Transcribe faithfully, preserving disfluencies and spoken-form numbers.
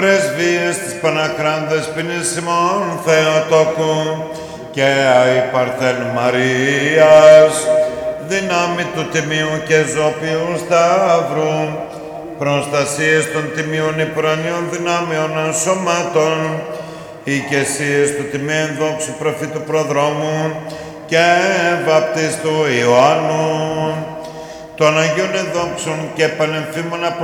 Πρεσβείες της Παναχράντας ποινής ημών Θεοτόκου και αη Παρθένου Μαρίας, δυνάμει του Τιμίου και Ζώπιου Σταύρου, προστασίες των Τιμίων Υπουρανίων δυνάμεων σωμάτων, οικεσίες του Τιμίου Δόξου Προφήτου Προδρόμου και Βαπτιστού Ιωάννου, των Αγίων Εδόξων και Πανεμφήμων